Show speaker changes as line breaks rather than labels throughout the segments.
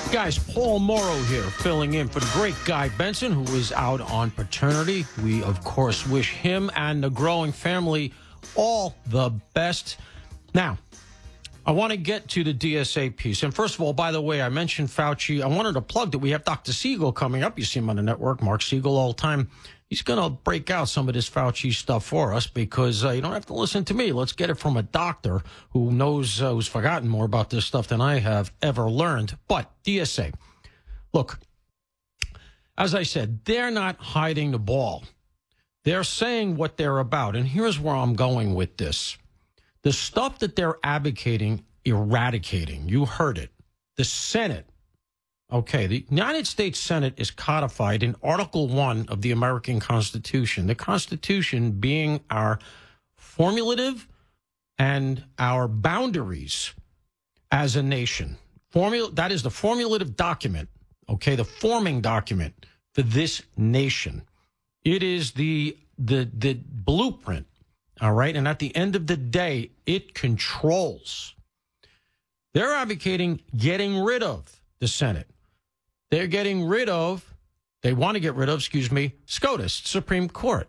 Guys, Paul Morrow here, filling in for the great Guy Benson, who is out on paternity. We, of course, wish him and the growing family all the best. Now, I want to get to the DSA piece. And first of all, by the way, I mentioned Fauci. I wanted to plug that we have Dr. Siegel coming up. You see him on the network, Mark Siegel, all the time. He's going to break out some of this Fauci stuff for us because you don't have to listen to me. Let's get it from a doctor who knows, who's forgotten more about this stuff than I have ever learned. But DSA, look, as I said, they're not hiding the ball. They're saying what they're about. And here's where I'm going with this. The stuff that they're advocating, eradicating, you heard it. The Senate. Okay, the United States Senate is codified in Article 1 of the American Constitution, the Constitution being our formulative and our boundaries as a nation. That is the formulative document, okay, the forming document for this nation. It is the blueprint, all right, and at the end of the day, it controls. They're advocating getting rid of the Senate. They want to get rid of, SCOTUS, Supreme Court,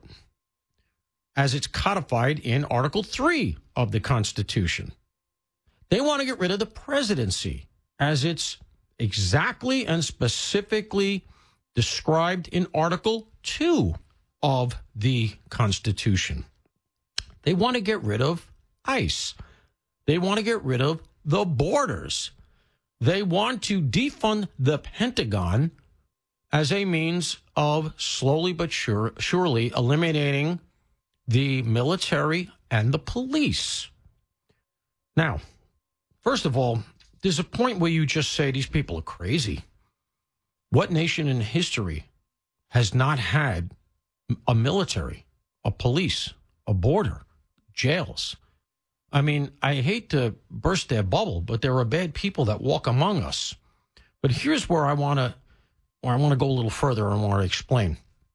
as it's codified in Article 3 of the Constitution. They want to get rid of the presidency, as it's exactly and specifically described in Article 2 of the Constitution. They want to get rid of ICE. They want to get rid of the borders. They want to defund the Pentagon as a means of slowly but surely eliminating the military and the police. Now, first of all, there's a point where you just say these people are crazy. What nation in history has not had a military, a police, a border, jails? I mean, I hate to burst their bubble, but there are bad people that walk among us. But here's where I want to go a little further and want to explain.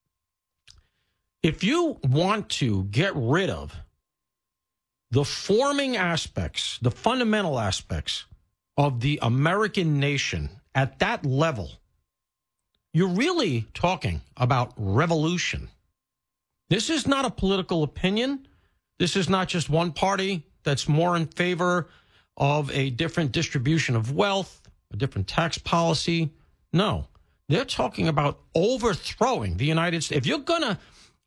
If you want to get rid of the forming aspects, the fundamental aspects of the American nation at that level, you're really talking about revolution. This is not a political opinion. This is not just one party that's more in favor of a different distribution of wealth, a different tax policy. No, they're talking about overthrowing the United States. If you're going to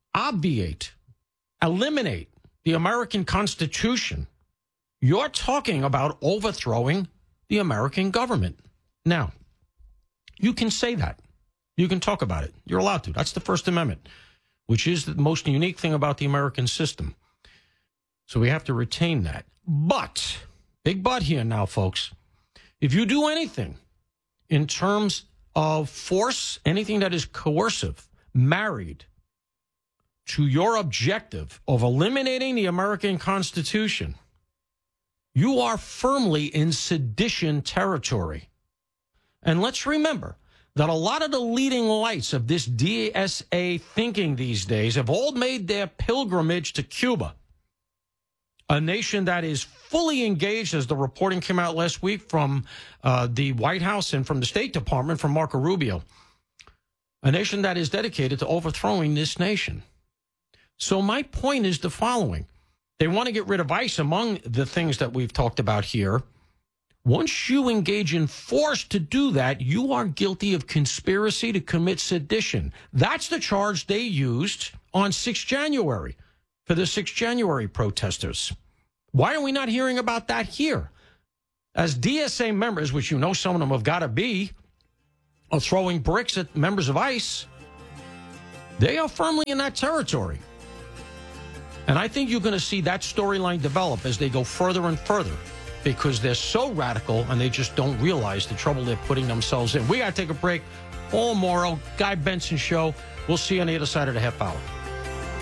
eliminate the American Constitution, you're talking about overthrowing the American government. Now, you can say that. You can talk about it. You're allowed to. That's the First Amendment, which is the most unique thing about the American system. So we have to retain that. But, big but here now, folks, if you do anything in terms of force, anything that is coercive, married to your objective of eliminating the American Constitution, you are firmly in sedition territory. And let's remember that a lot of the leading lights of this DSA thinking these days have all made their pilgrimage to Cuba, a nation that is fully engaged, as the reporting came out last week from the White House and from the State Department, from Marco Rubio, a nation that is dedicated to overthrowing this nation. So my point is the following. They want to get rid of ICE among the things that we've talked about here. Once you engage in force to do that, you are guilty of conspiracy to commit sedition. That's the charge they used on 6 January. For the 6 January protesters. Why are we not hearing about that here? As DSA members, which you know some of them have got to be, are throwing bricks at members of ICE, they are firmly in that territory. And I think you're going to see that storyline develop as they go further and further because they're so radical and they just don't realize the trouble they're putting themselves in. We got to take a break. Paul Morrow, Guy Benson Show. We'll see you on the other side of the half hour.